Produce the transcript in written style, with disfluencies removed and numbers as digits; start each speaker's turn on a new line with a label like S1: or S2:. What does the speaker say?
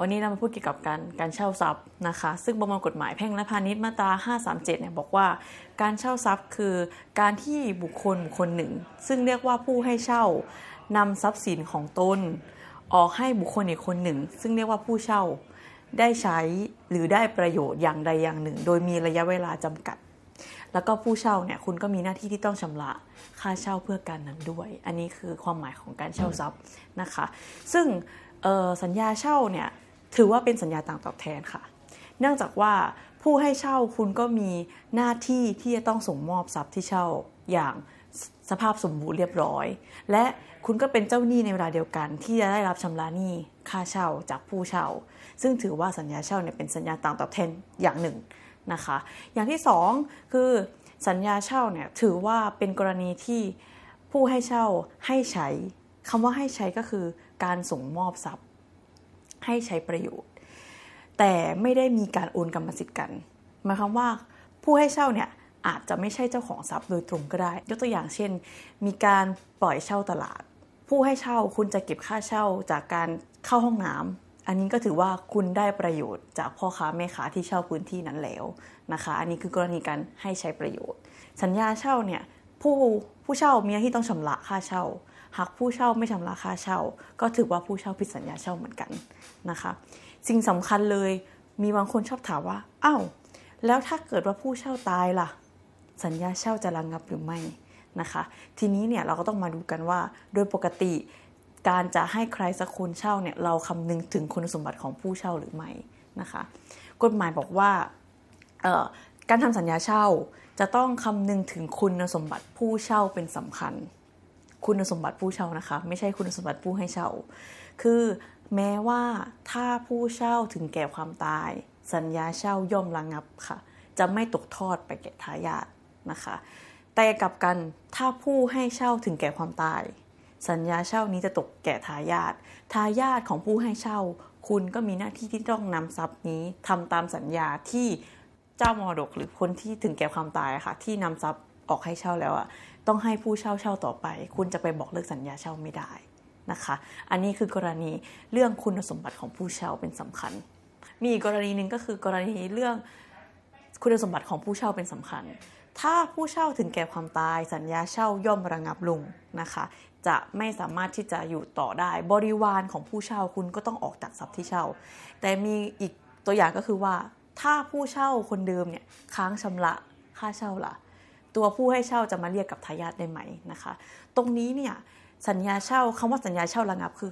S1: วันนี้เรามาพูดเกี่ยวกับการเช่าทรัพย์นะคะซึ่งประมวลกฎหมายแพ่งและพาณิชย์มาตรา537เนี่ยบอกว่าการเช่าทรัพย์คือการที่บุคคลหนึ่งซึ่งเรียกว่าผู้ให้เช่านำทรัพย์สินของตนออกให้บุคคลอีกคนหนึ่งซึ่งเรียกว่าผู้เช่าได้ใช้หรือได้ประโยชน์อย่างใดอย่างหนึ่งโดยมีระยะเวลาจำกัดแล้วก็ผู้เช่าเนี่ยคุณก็มีหน้าที่ที่ต้องชำระค่าเช่าเพื่อการนั้นด้วยอันนี้คือความหมายของการเช่าทรัพย์นะคะซึ่งสัญญาเช่าเนี่ยถือว่าเป็นสัญญาต่างตอบแทนค่ะเนื่องจากว่าผู้ให้เช่าคุณก็มีหน้าที่ที่จะต้องส่งมอบทรัพย์ที่เช่าอย่างสภาพสมบูรณ์เรียบร้อยและคุณก็เป็นเจ้าหนี้ในเวลาเดียวกันที่จะได้รับชำระหนี้ค่าเช่าจากผู้เช่าซึ่งถือว่าสัญญาเช่าเนี่ยเป็นสัญญาต่างตอบแทนอย่างหนึ่งนะคะอย่างที่สองคือสัญญาเช่าเนี่ยถือว่าเป็นกรณีที่ผู้ให้เช่าให้ใช้คำว่าให้ใช้ก็คือการส่งมอบทรัพย์ให้ใช้ประโยชน์แต่ไม่ได้มีการโอนกรรมสิทธิ์กันหมายความว่าผู้ให้เช่าเนี่ยอาจจะไม่ใช่เจ้าของทรัพย์โดยตรงก็ได้ยกตัวอย่างเช่นมีการปล่อยเช่าตลาดผู้ให้เช่าคุณจะเก็บค่าเช่าจากการเข้าห้องน้ำอันนี้ก็ถือว่าคุณได้ประโยชน์จากพ่อค้าแม่ค้าที่เช่าพื้นที่นั้นแล้วนะคะอันนี้คือกรณีการให้ใช้ประโยชน์สัญญาเช่าเนี่ยผู้เช่ามีหน้าที่ต้องชำระค่าเช่าหากผู้เช่าไม่ชำระค่าเช่าก็ถือว่าผู้เช่าผิดสัญญาเช่าเหมือนกันนะคะสิ่งสำคัญเลยมีบางคนชอบถามว่าอ้าวแล้วถ้าเกิดว่าผู้เช่าตายล่ะสัญญาเช่าจะระงับหรือไม่นะคะทีนี้เนี่ยเราก็ต้องมาดูกันว่าโดยปกติการจะให้ใครสักคนเช่าเนี่ยเราคำนึงถึงคุณสมบัติของผู้เช่าหรือไม่นะคะกฎหมายบอกว่าการทำสัญญาเช่าจะต้องคำนึงถึงคุณสมบัติผู้เช่าเป็นสำคัญคุณสมบัติผู้เช่านะคะไม่ใช่คุณสมบัติผู้ให้เช่าคือแม้ว่าถ้าผู้เช่าถึงแก่ความตายสัญญาเช่าย่อมระงับค่ะจะไม่ตกทอดไปแก่ทายาทนะคะแต่กลับกันถ้าผู้ให้เช่าถึงแก่ความตายสัญญาเช่านี้จะตกแก่ทายาทของผู้ให้เช่าคุณก็มีหน้าที่ที่ต้องนำทรัพย์นี้ทำตามสัญญาที่เจ้ามรดกหรือคนที่ถึงแก่ความตายค่ะที่นำทรัพย์ออกให้เช่าแล้วต้องให้ผู้เช่าต่อไปคุณจะไปบอกเลิกสัญญาเช่าไม่ได้นะคะอันนี้คือกรณีเรื่องคุณสมบัติของผู้เช่าเป็นสำคัญมีอีกกรณีนึงก็คือกรณีเรื่องคุณสมบัติของผู้เช่าเป็นสำคัญถ้าผู้เช่าถึงแก่ความตายสัญญาเช่าย่อมระงับลงนะคะจะไม่สามารถที่จะอยู่ต่อได้บริวารของผู้เช่าคุณก็ต้องออกจากทรัพย์ที่เช่าแต่มีอีกตัวอย่างก็คือว่าถ้าผู้เช่าคนเดิมเนี่ยค้างชำระค่าเช่าล่ะตัวผู้ให้เช่าจะมาเรียกกับทายาทได้ไหมนะคะตรงนี้เนี่ยสัญญาเช่าคำว่าสัญญาเช่าระงับคือ